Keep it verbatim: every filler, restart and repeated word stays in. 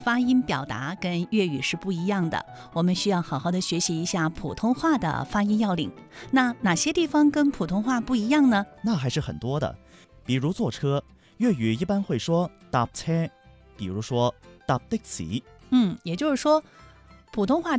发音表达跟粤语是不一样的，我们需要好好的学习一下普通话的发音要领。那哪些地方跟普通话不一样呢？ 那还是很多的。比如坐车，粤语一般会说搭車，比如说搭的士。 嗯，也就是说普通话